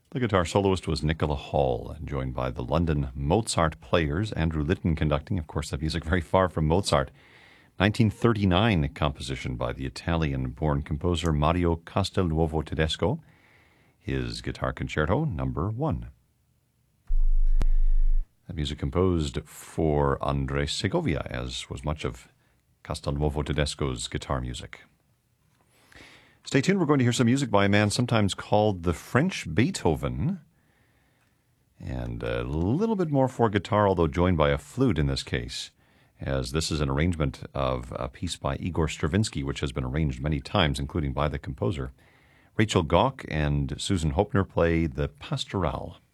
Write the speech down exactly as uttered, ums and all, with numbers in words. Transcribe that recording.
The guitar soloist was Nicola Hall, joined by the London Mozart Players, Andrew Litton conducting. Of course, that music very far from Mozart. nineteen thirty-nine composition by the Italian-born composer Mario Castelnuovo Tedesco. His Guitar Concerto number one. That music composed for Andres Segovia, as was much of Castelnuovo Tedesco's guitar music. Stay tuned. We're going to hear some music by a man sometimes called the French Beethoven, and a little bit more for guitar, although joined by a flute in this case, as this is an arrangement of a piece by Igor Stravinsky, which has been arranged many times, including by the composer. Rachel Gauck and Susan Hopner play the Pastoral.